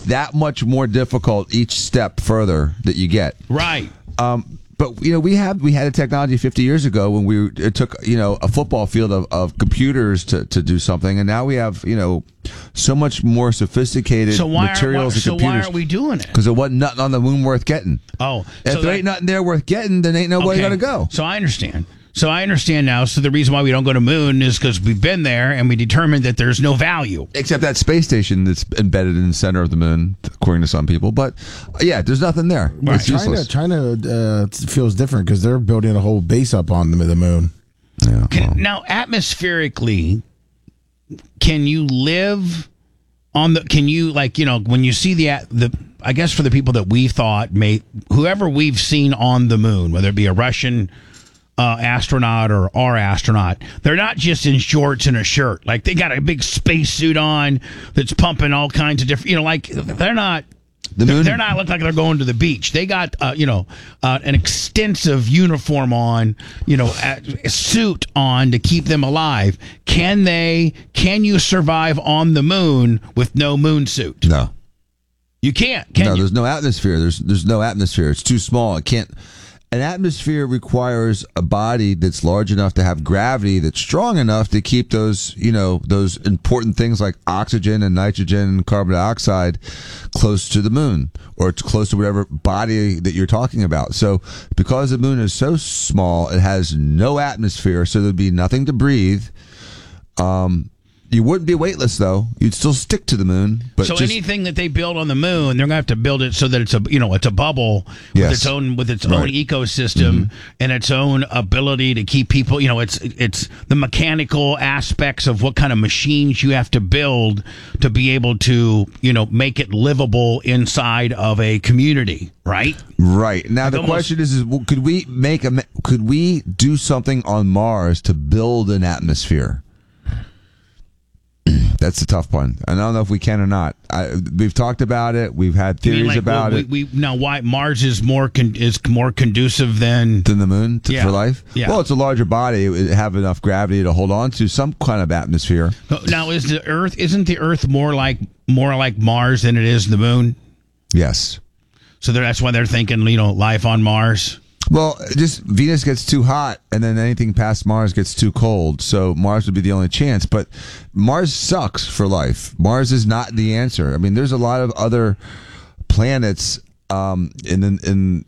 that much more difficult each step further that you get. Right. But we had a technology 50 years ago when it took a football field of computers to do something, and now we have so much more sophisticated materials and computers. So why aren't we doing it? Because there wasn't nothing on the moon worth getting. Oh, if there ain't nothing there worth getting, then ain't nobody gonna go. So I understand. Now. So the reason why we don't go to moon is because we've been there and we determined that there's no value. Except that space station that's embedded in the center of the moon, according to some people. But yeah, there's nothing there. Right. It's useless. China feels different because they're building a whole base up on the moon. Yeah, now, atmospherically, can you live on the? Can you when you see the? I guess for the people that we thought whoever we've seen on the moon, whether it be a Russian astronaut or our astronaut, they're not just in shorts and a shirt. Like they got a big space suit on that's pumping all kinds of different. They're not. They're not look like they're going to the beach. They got an extensive uniform on, a suit on to keep them alive. Can you survive on the moon with no moon suit? No. You can't. There's no atmosphere. There's no atmosphere. It's too small. It can't. An atmosphere requires a body that's large enough to have gravity that's strong enough to keep those important things like oxygen and nitrogen and carbon dioxide close to the moon or close to whatever body that you're talking about. So because the moon is so small, it has no atmosphere, so there'd be nothing to breathe. You wouldn't be weightless, though. You'd still stick to the moon. But so anything that they build on the moon, they're going to have to build it so that it's a bubble with its own ecosystem and its own ability to keep people. It's the mechanical aspects of what kind of machines you have to build to be able to make it livable inside of a community. Right. Right. Now the question is could we do something on Mars to build an atmosphere? That's the tough one. I don't know if we can or not. We've talked about it. We've had theories about it. Now, why Mars is more conducive than the moon for life? Yeah. Well, it's a larger body. It would have enough gravity to hold on to some kind of atmosphere. Now, isn't the Earth more like Mars than it is the moon? Yes. So that's why they're thinking, life on Mars. Well, just Venus gets too hot, and then anything past Mars gets too cold. So Mars would be the only chance. But Mars sucks for life. Mars is not the answer. I mean, there's a lot of other planets in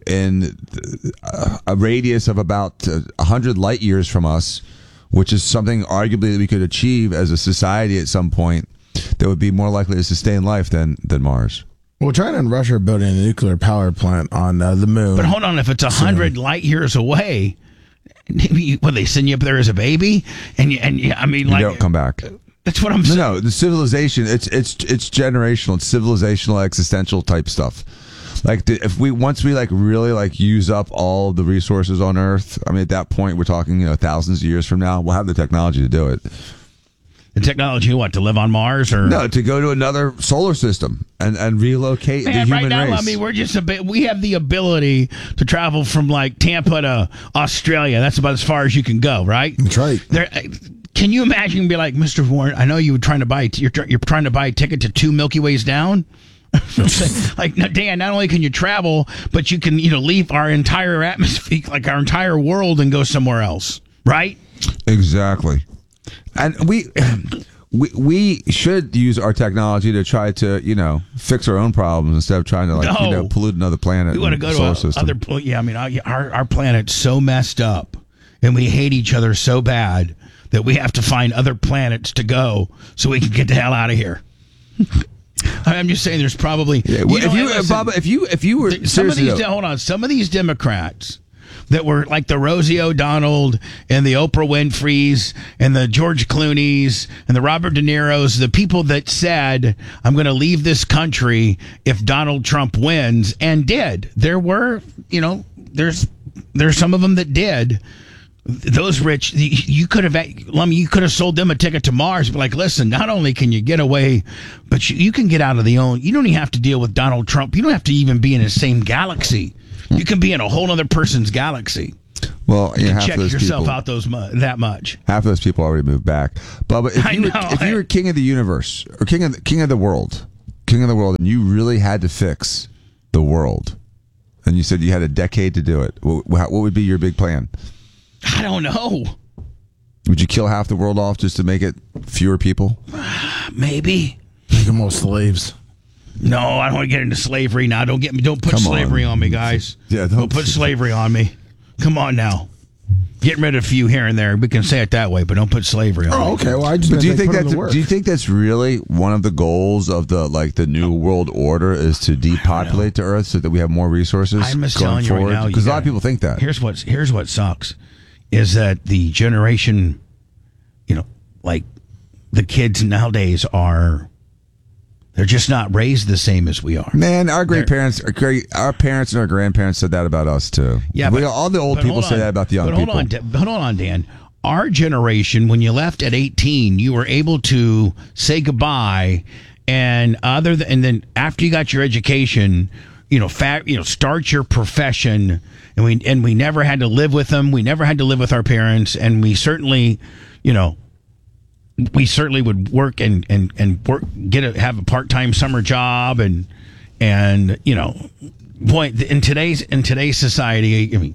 a radius of about 100 light years from us, which is something arguably that we could achieve as a society at some point that would be more likely to sustain life than Mars. Well, China and Russia are building a nuclear power plant on the moon. But hold on, if it's 100 light years away, they send you up there as a baby, and you don't come back. That's what I'm saying. No, the civilization, it's generational, it's civilizational, existential type stuff. Once we really use up all the resources on Earth, I mean, at that point we're talking thousands of years from now, we'll have the technology to do it. The technology, to live on Mars or no, to go to another solar system and relocate the human right now, race. I mean, we have the ability to travel from Tampa to Australia. That's about as far as you can go, right? That's right. Can you imagine be like, Mr. Warren? I know you're trying to buy a ticket to 2 Milky Ways down. Dan, not only can you travel, but you can leave our entire atmosphere, our entire world, and go somewhere else, right? Exactly. And we should use our technology to try to fix our own problems instead of trying to pollute another planet. We want to go to other. Yeah, I mean, our planet's so messed up, and we hate each other so bad that we have to find other planets to go so we can get the hell out of here. I'm just saying, there's probably if you were some of these Democrats that were like the Rosie O'Donnell and the Oprah Winfreys and the George Clooney's and the Robert De Niro's, the people that said, I'm going to leave this country if Donald Trump wins, and did. There were, there's some of them that did. Those rich, you could have sold them a ticket to Mars. But listen, not only can you get away, but you can get out of you don't even have to deal with Donald Trump. You don't have to even be in the same galaxy. You can be in a whole other person's galaxy. Well, you can check yourself out that much. Half of those people already moved back. Bubba, if you were king of the universe or king of the world, king of the world, and you really had to fix the world, and you said you had a decade to do it, what would be your big plan? I don't know. Would you kill half the world off just to make it fewer people? Maybe. Make them all slaves. No, I don't want to get into slavery now. Don't put Come slavery on. on me, guys. Yeah, don't put slavery on me. Come on now. Getting rid of a few here and there. We can say it that way, but don't put slavery on me. Oh, okay. Well, I just. But do you think that's do you think that's really one of the goals of the new world order is to depopulate the Earth so that we have more resources? I'm just going telling you right forward? now, because a lot of people think that. Here's what sucks, is that the generation, like the kids nowadays they're just not raised the same as we are. Man, our parents and our grandparents said that about us too. Yeah, all the old people say that about the young people. Hold on, Dan. Our generation, when you left at 18, you were able to say goodbye, and then after you got your education, start your profession, and we never had to live with them. We never had to live with our parents, and we certainly, would work and work, have a part-time summer job, and boy, in today's society, I mean,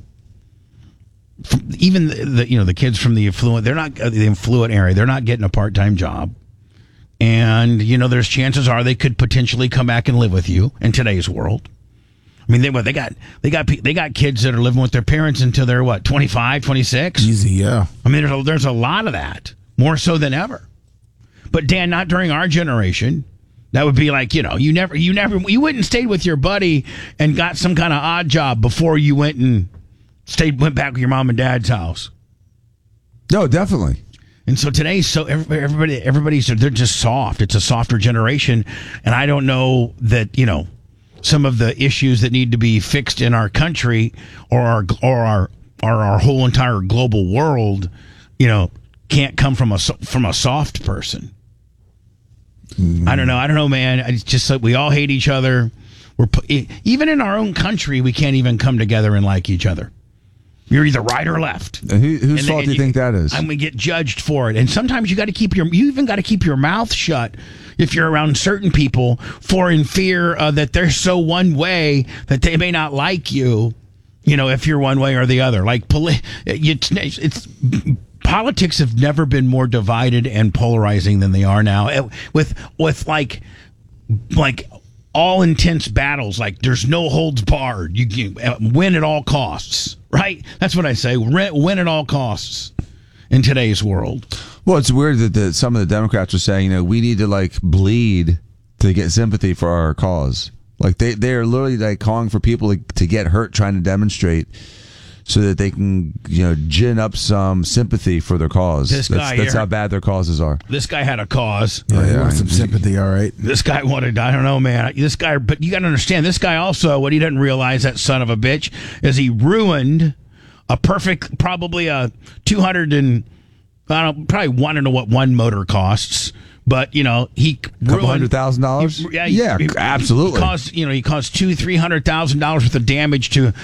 even the kids from the affluent, they're not the affluent area, they're not getting a part-time job, and there's chances are they could potentially come back and live with you in today's world. I mean, they got kids that are living with their parents until they're 25, 26. Easy, yeah. I mean, there's a lot of that, more so than ever. But Dan, not during our generation. That would be like, you wouldn't stayed with your buddy and got some kind of odd job before you went back with your mom and dad's house. No, definitely. And so today, everybody's they're just soft. It's a softer generation, and I don't know that some of the issues that need to be fixed in our country or our whole entire global world, can't come from a soft person. I don't know, man. It's just like we all hate each other. Even in our own country, we can't even come together and like each other. You're either right or left. And whose fault do you think that is? And we get judged for it. And sometimes you even got to keep your mouth shut if you're around certain people, in fear that they're so one way that they may not like you. If you're one way or the other. Like it's politics have never been more divided and polarizing than they are now. With like all intense battles, like there's no holds barred. You win at all costs, right? That's what I say. Win at all costs in today's world. Well, it's weird that some of the Democrats are saying, we need to bleed to get sympathy for our cause. Like they're literally calling for people to get hurt trying to demonstrate, so that they can, gin up some sympathy for their cause. That's how bad their causes are. This guy had a cause. Yeah, he wanted some sympathy, all right. This guy wanted, I don't know, man. But you got to understand, this guy also, what he doesn't realize, that son of a bitch, is he ruined a perfect, probably a 200 and, I don't know, probably want to know what one motor costs. But he ruined $100,000. Yeah, absolutely. He caused $300,000 worth of damage to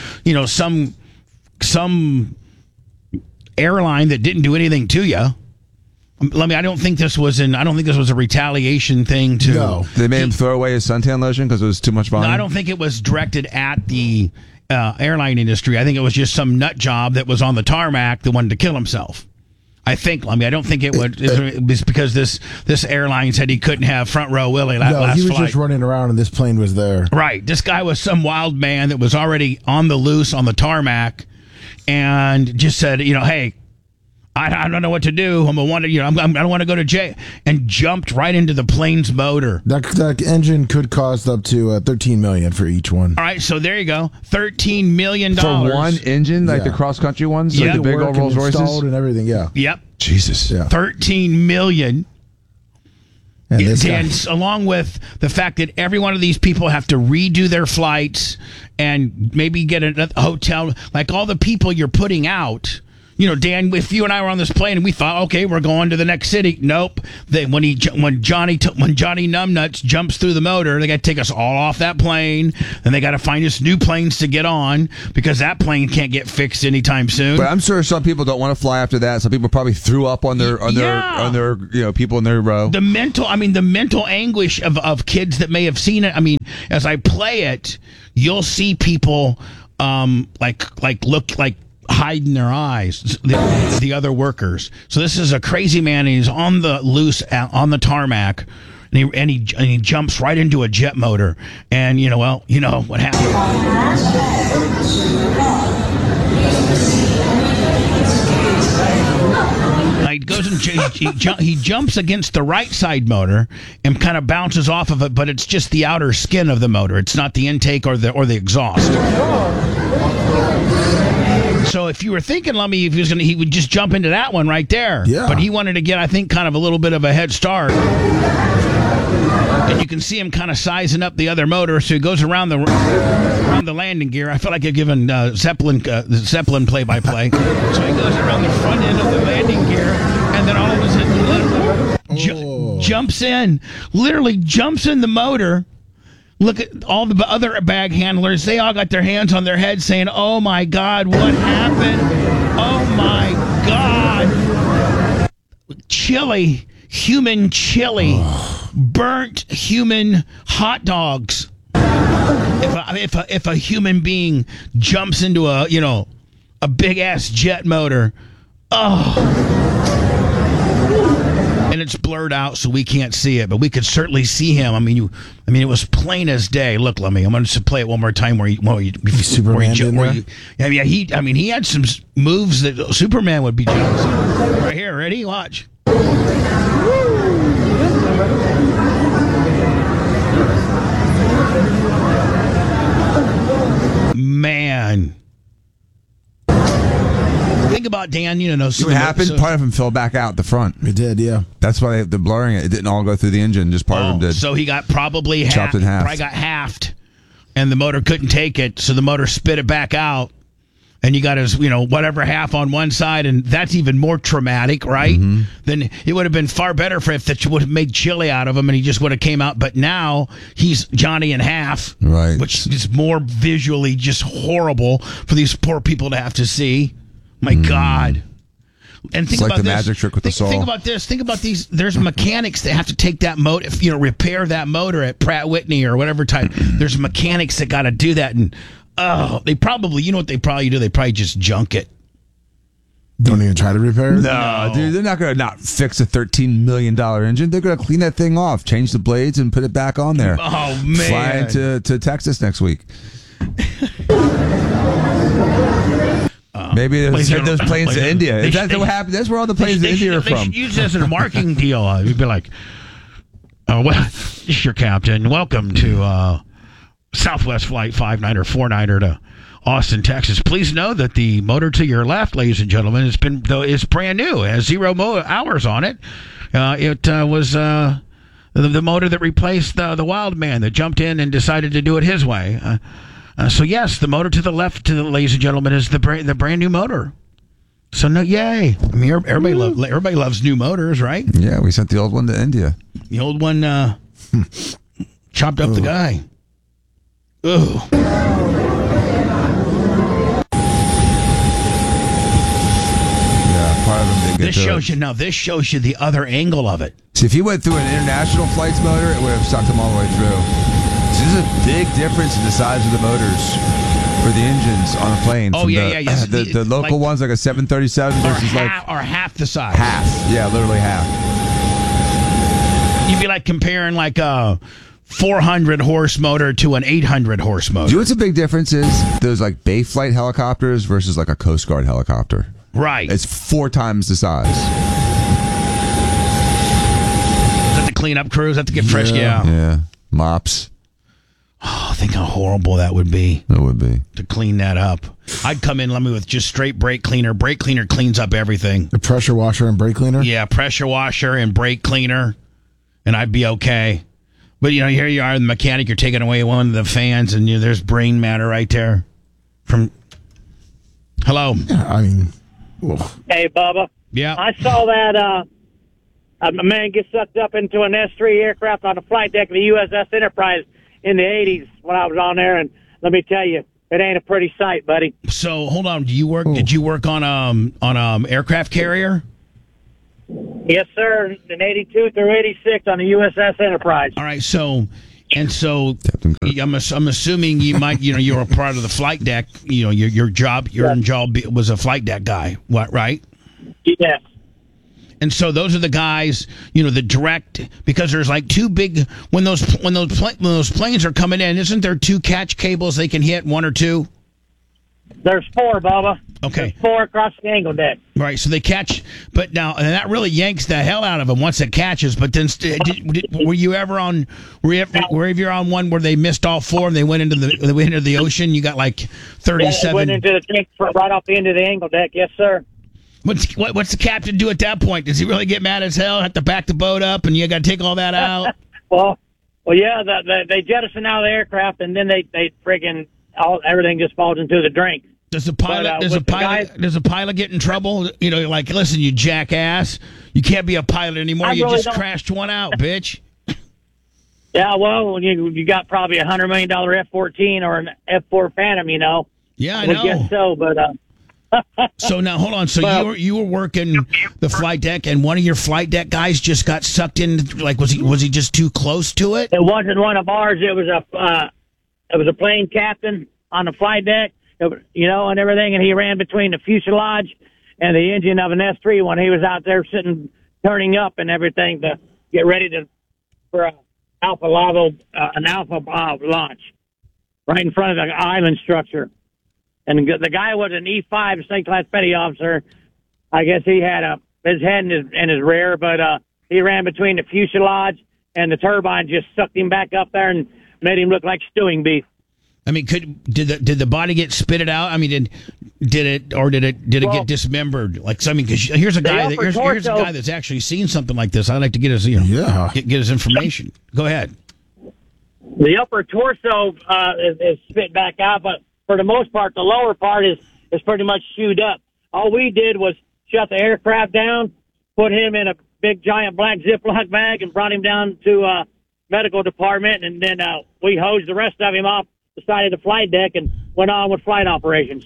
some airline that didn't do anything to you. I don't think this was a retaliation thing. No, they made him throw away his suntan lotion because it was too much volume. No, I don't think it was directed at the airline industry. I think it was just some nut job that was on the tarmac that wanted to kill himself. I don't think it was because this airline said he couldn't have front row Willie last flight. No, he was just running around and this plane was there. Right. This guy was some wild man that was already on the loose on the tarmac and just said, hey, I don't know what to do. I don't want to go to jail, and jumped right into the plane's motor. That engine could cost up to $13 million for each one. All right, so there you go, $13 million for one engine, like the cross country ones, like the big old Rolls Royces and everything. Yeah. Yep. Jesus. Yeah. $13 million. And along with the fact that every one of these people have to redo their flights and maybe get a hotel, like all the people you're putting out Dan, if you and I were on this plane and we thought, okay, we're going to the next city. Nope. When Johnny Numbnuts jumps through the motor, they got to take us all off that plane, and they got to find us new planes to get on because that plane can't get fixed anytime soon. But I'm sure some people don't want to fly after that. Some people probably threw up on their people in their row. The mental anguish of kids that may have seen it. I mean, as I play it, you'll see people look hiding their eyes, the other workers. So this is a crazy man, and he's on the loose on the tarmac, and he jumps right into a jet motor, and you know what happened. He goes and he jumps against the right side motor and kind of bounces off of it, but it's just the outer skin of the motor. It's not the intake or the exhaust. So if you were thinking, Lummy, if he would just jump into that one right there. Yeah. But he wanted to get, I think, kind of a little bit of a head start. And you can see him kind of sizing up the other motor, so he goes around the landing gear. I feel like you're giving Zeppelin play-by-play. So he goes around the front end of the landing gear, and then all of a sudden jumps in, literally jumps in the motor. Look at all the other bag handlers. They all got their hands on their heads saying, oh, my God, what happened? Oh, my God. Human chili, burnt human hot dogs. If a human being jumps into a big-ass jet motor, and it's blurred out so we can't see it, but we could certainly see him. I mean, it was plain as day. Look, Lemmy, I'm going to play it one more time he had some moves that Superman would be jealous of. Right here, ready? Watch. Man. Think about Dan, what happened? Part of him fell back out the front. It did, yeah. That's why they're blurring it. It didn't all go through the engine. Just part of him did. So he got probably chopped in half. Probably got halved, and the motor couldn't take it, so the motor spit it back out, and you got his, whatever half on one side, and that's even more traumatic, right? Mm-hmm. Then it would have been far better if that would have made chili out of him, and he just would have came out. But now he's Johnny in half, right? Which is more visually just horrible for these poor people to have to see. My God. And think it's like about the this. Magic trick with the saw. Think about this. Think about these. There's mechanics that have to take that motor, repair that motor at Pratt Whitney or whatever type. There's mechanics that got to do that, and they probably, what they probably do? They probably just junk it. Don't even try to repair it? No, dude, they're not going to not fix a $13 million engine. They're going to clean that thing off, change the blades, and put it back on there. Oh, man. Fly to Texas next week. Maybe they send those planes to India. Is that what happened? That's where all the planes to India are from. They should use this as a marketing deal. You'd be like, well, this is your captain. Welcome to Southwest Flight 59 or 49er to Austin, Texas. Please know that the motor to your left, ladies and gentlemen, is brand new. It has 0 hours on it. It was the motor that replaced the wild man that jumped in and decided to do it his way. So yes, the motor to the left, ladies and gentlemen, is the brand new motor. So no, yay! I mean, everybody loves new motors, right? Yeah, we sent the old one to India. The old one chopped up the guy. Ugh. Yeah, part of them didn't get This shows you the other angle of it. See, if he went through an international flight's motor, it would have sucked him all the way through. There's a big difference in the size of the motors for the engines on a plane. Oh, yeah. The local ones, like a 737 versus or half the size. Half. Yeah, literally half. You'd be like comparing like a 400 horse motor to an 800 horse motor. Do you know what's a big difference is? Those like Bay flight helicopters versus like a Coast Guard helicopter. Right. It's 4 times the size. Is that the cleanup crews? Have to get fresh? Yeah. Mops. Oh, think how horrible that would be. It would be. To clean that up. I'd come in, with just straight brake cleaner. Brake cleaner cleans up everything. The pressure washer and brake cleaner? Yeah, pressure washer and brake cleaner. And I'd be okay. But, here you are, the mechanic, you're taking away one of the fans, and there's brain matter right there. Hello? Yeah, I mean, Hey, Bubba. Yeah. I saw that a man get sucked up into an S-3 aircraft on the flight deck of the USS Enterprise in the 80s when I was on there, and let me tell you, it ain't a pretty sight, buddy. So hold on. Did you work on aircraft carrier? Yes, sir. In 82 through 86 on the USS Enterprise. All right. So I'm assuming you might, you were a part of the flight deck. Your job was a flight deck guy. What? Right? Yes. And so those are the guys, the direct, because there's like two big, when those planes are coming in, isn't there two catch cables they can hit, one or two? There's four, Bubba. Okay. There's four across the angle deck. Right, so they catch, but now, and that really yanks the hell out of them once it catches, but then, were you ever on one where they missed all four and they went into the ocean? You got like 37. Yeah, went into the tank right off the end of the angle deck, yes, sir. What's the captain do at that point? Does he really get mad as hell, have to back the boat up, and you got to take all that out? well, yeah, they jettison out of the aircraft, and then they friggin' everything just falls into the drink. Does the pilot get in trouble? Like, listen, you jackass, you can't be a pilot anymore. You just crashed one out, bitch. Yeah, well, you got probably $100 million F-14 or an F-4 Phantom, Yeah, I know. I guess so, but. So now, hold on. So you were working the flight deck, and one of your flight deck guys just got sucked in. Like, was he just too close to it? It wasn't one of ours. It was a plane captain on the flight deck, and everything. And he ran between the fuselage and the engine of an S-3 when he was out there turning up and everything to get ready for an Alpha launch right in front of the island structure. And the guy was an E5 second class petty officer. I guess he had his head in his rear, but he ran between the fuselage and the turbine, just sucked him back up there and made him look like stewing beef. I mean, did the body get spitted out? I mean, did it get dismembered? Like, so, I mean, because here's a guy that's actually seen something like this. I'd like to get his get his information. Go ahead. The upper torso is spit back out, but for the most part, the lower part is pretty much chewed up. All we did was shut the aircraft down, put him in a big giant black Ziploc bag, and brought him down to medical department, and then we hosed the rest of him off the side of the flight deck and went on with flight operations.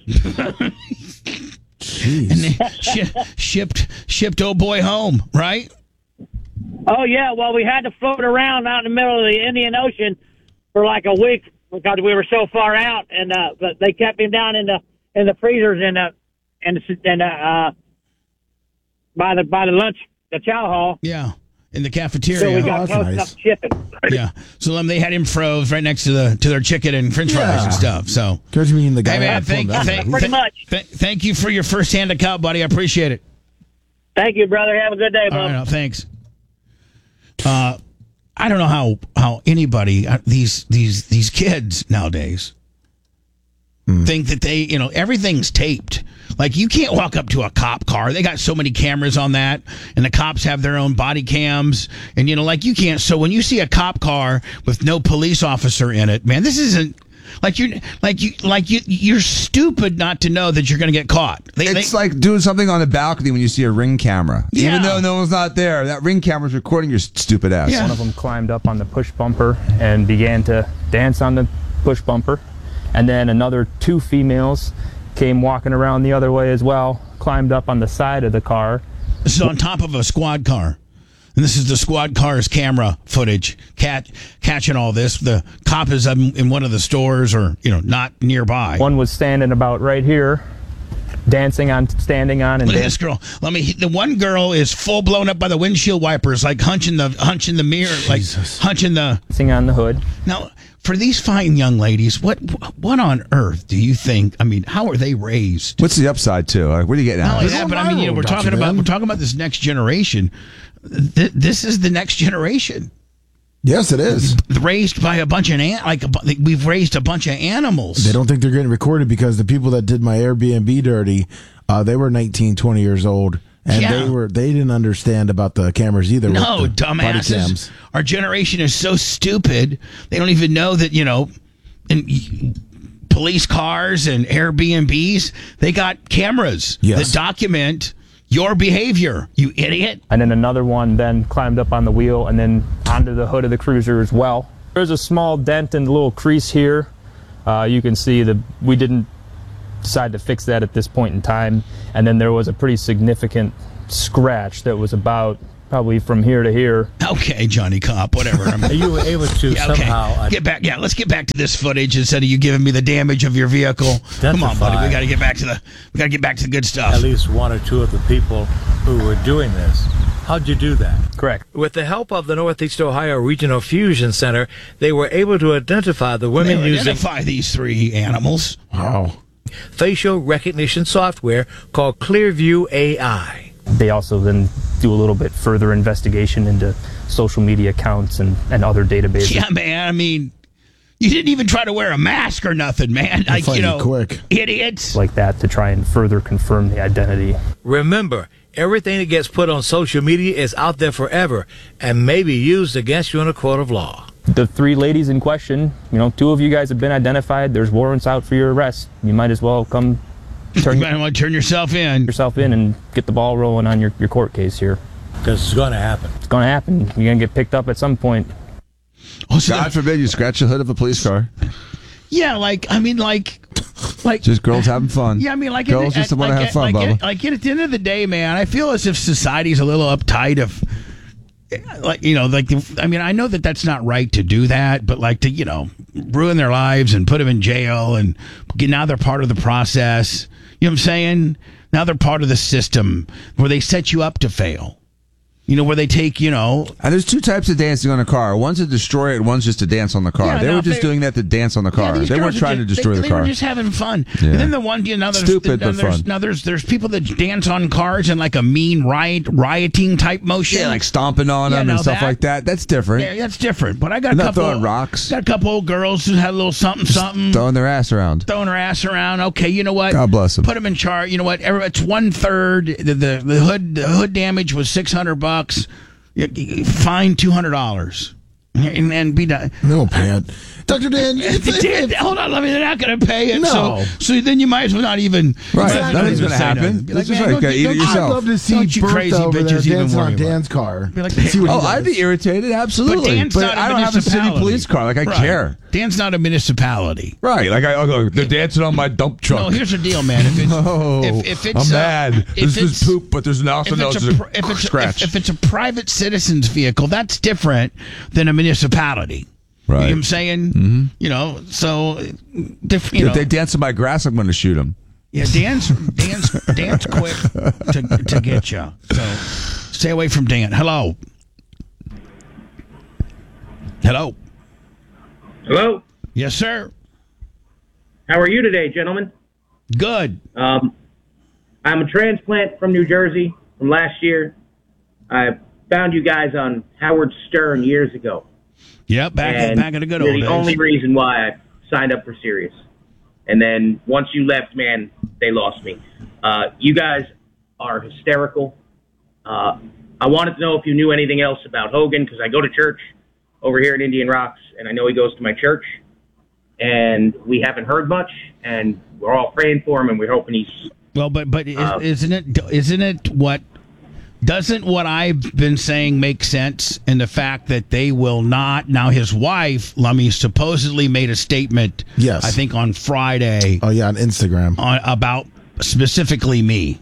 And then shipped old boy home, right? Oh yeah, well we had to float around out in the middle of the Indian Ocean for like a week because we were so far out, and but they kept him down in the freezers by the lunch, the chow hall. Yeah. In the cafeteria. So we got close enough to ship it. Yeah. So they had him froze right next to their chicken and French fries and stuff. So. Because you mean the guy. Hey man, pretty much. Thank you for your first-hand account, buddy. I appreciate it. Thank you, brother. Have a good day, bud. All right, no, thanks. I don't know how anybody these kids nowadays think that they everything's taped. Like, you can't walk up to a cop car. They got so many cameras on that, and the cops have their own body cams, and you can't. So when you see a cop car with no police officer in it, man, this isn't you're stupid not to know that you're going to get caught. It's like doing something on a balcony when you see a Ring camera. Yeah. Even though no one's not there, that Ring camera's recording your stupid ass. Yeah. One of them climbed up on the push bumper and began to dance on the push bumper. And then another two females came walking around the other way as well, climbed up on the side of the car. This is on top of a squad car. And this is the squad car's camera footage catching all this. The cop is in one of the stores or, not nearby. One was standing about right here, standing on, and look at this girl. The one girl is full blown up by the windshield wipers, like hunching the mirror, like hunching the dancing on the hood. Now, for these fine young ladies, what on earth do you think? I mean, how are they raised? What's the upside to? Like, what are you getting Not at? only that, but I mean, we're talking about this next generation. This is the next generation. Yes, it is. Raised by a bunch of we've raised a bunch of animals. They don't think they're getting recorded because the people that did my Airbnb dirty, they were 19, 20 years old. And they didn't understand about the cameras either. No, dumbasses. Our generation is so stupid. They don't even know that, and police cars and Airbnbs, they got cameras that document your behavior, you idiot. And then another one then climbed up on the wheel and then onto the hood of the cruiser as well. There's a small dent and a little crease here. You can see that we didn't decide to fix that at this point in time. And then there was a pretty significant scratch that was about probably from here to here. Okay, Johnny Cop, whatever. You were able to somehow get back. Yeah, let's get back to this footage instead of you giving me the damage of your vehicle. Come on, buddy. We got to get back to the good stuff. At least one or two of the people who were doing this. How'd you do that? Correct. With the help of the Northeast Ohio Regional Fusion Center, they were able to identify the women using these three animals. Wow. Facial recognition software called Clearview AI. They also then do a little bit further investigation into social media accounts and other databases. Yeah, man. I mean, you didn't even try to wear a mask or nothing, man. Like, quick. Idiots. Like that to try and further confirm the identity. Remember, everything that gets put on social media is out there forever and may be used against you in a court of law. The three ladies in question, two of you guys have been identified. There's warrants out for your arrest. You might as well come turn yourself in and get the ball rolling on your court case here. Because it's going to happen. It's going to happen. You're going to get picked up at some point. Oh, so God forbid you scratch the hood of a police car. Yeah, like just girls having fun. Yeah, I mean, like girls just want to have fun, Bubba. Like at the end of the day, man, I feel as if society's a little uptight I know that that's not right to do that, but to ruin their lives and put them in jail, and now they're part of the process. You know what I'm saying? Now they're part of the system where they set you up to fail. Where they take, And there's two types of dancing on a car. One's to destroy it, one's just to dance on the car. They were just doing that to dance on the car. They weren't trying to destroy the car. They were just having fun. Yeah. And then the one, stupid but fun. Now there's people that dance on cars in like a mean rioting type motion. Yeah, like stomping on them and stuff like that. That's different. Yeah, that's different. But I got a couple throwing rocks. Got a couple old girls who had a little something. Throwing their ass around. Okay, you know what? God bless them. Put them in charge. You know what? It's 1/3. The hood damage was $600. Fine $200 and be done. No, Pat. Dr. Dan, hold on. They're not going to pay it. No. So then you might as well not even. Right. Nothing's going to happen. It's just like eat it yourself. I'd love to see crazy Bertha over there bitches dancing on even Dan's car. I'd be irritated. Absolutely. But I don't have a city police car. I care. Dan's not a municipality. Right. I'll go, they're dancing on my dump truck. No, here's the deal, man. If it's I'm mad. This is poop, but there's also a scratch. If it's a private citizen's vehicle, that's different than a municipality. Right. You know what I'm saying? Mm-hmm. So if they dance in my grass, I'm going to shoot them. Yeah, Dan's quick to get you. So stay away from Dan. Hello. Hello. Yes, sir. How are you today, gentlemen? Good. I'm a transplant from New Jersey from last year. I found you guys on Howard Stern years ago. Yep, back in the good old days. The only reason why I signed up for Sirius. And then once you left, man, they lost me. You guys are hysterical. I wanted to know if you knew anything else about Hogan, because I go to church over here at Indian Rocks, and I know he goes to my church. And we haven't heard much, and we're all praying for him, and we're hoping he's... Well, but isn't it what... Doesn't what I've been saying make sense in the fact that they will not... Now, his wife, Lummy, supposedly made a statement, yes, I think on Friday. Oh, yeah, on Instagram. About specifically me.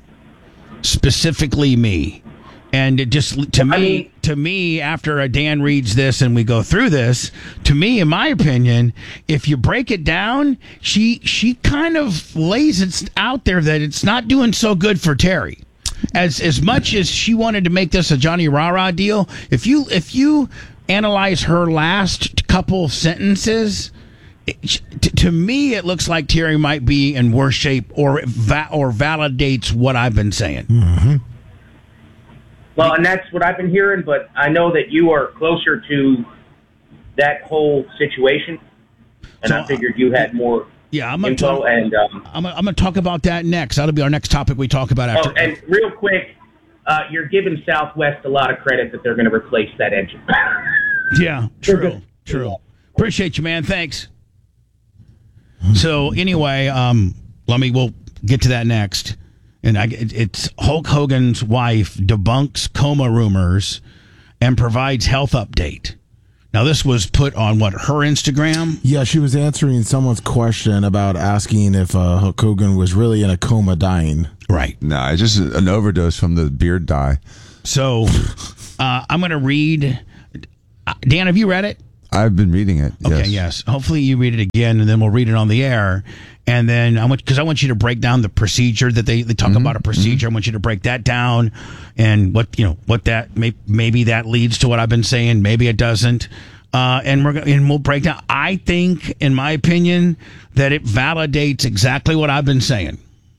And it just, to me, after Dan reads this and we go through this, to me, in my opinion, if you break it down, she kind of lays it out there that it's not doing so good for Terry. As much as she wanted to make this a Johnny Rah-Rah deal, if you analyze her last couple of sentences, to me it looks like Terry might be in worse shape, or validates what I've been saying. Mm-hmm. Well, and that's what I've been hearing, but I know that you are closer to that whole situation, and I figured you had more... Yeah, I'm going to talk about that next. That'll be our next topic we talk about after. Oh, and real quick, you're giving Southwest a lot of credit that they're going to replace that engine. Yeah, true. Appreciate you, man. Thanks. So anyway, we'll get to that next. And it's Hulk Hogan's wife debunks coma rumors and provides health update. Now, this was put on, her Instagram? Yeah, she was answering someone's question about asking if Hulk Hogan was really in a coma dying. Right. No, it's just an overdose from the beard dye. So I'm going to read. Dan, have you read it? I've been reading it. Okay, yes. Hopefully you read it again, and then we'll read it on the air. And then I want you to break down the procedure that they talk about a procedure. I want you to break that down, and what that maybe that leads to what I've been saying. Maybe it doesn't. And we'll break down. I think, in my opinion, that it validates exactly what I've been saying.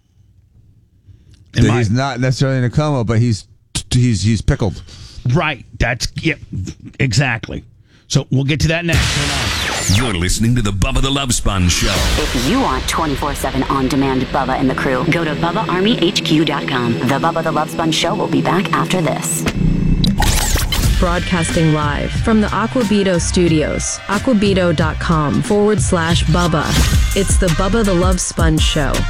He's not necessarily in a coma, but he's pickled. Right. Exactly. So we'll get to that next. You're listening to the Bubba the Love Sponge Show. If you want 24/7 on-demand Bubba and the crew, go to BubbaArmyHQ.com. The Bubba the Love Sponge Show will be back after this. Broadcasting live from the Aquabito Studios, aquabito.com/Bubba. It's the Bubba the Love Sponge Show.